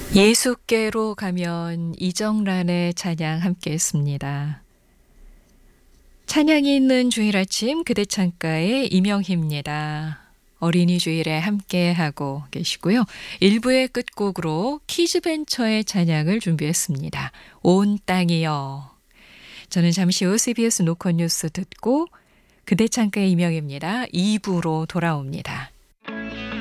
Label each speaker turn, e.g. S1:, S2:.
S1: 예수께로 가면 이정란의 찬양 함께 했습니다. 찬양이 있는 주일 아침 그대 창가의 이명희입니다. 어린이 주일에 함께하고 계시고요. 1부의 끝곡으로 키즈벤처의 찬양을 준비했습니다. 온 땅이여. 저는 잠시 후 CBS 노컷뉴스 듣고 그대 창가의 이명희입니다. 2부로 돌아옵니다.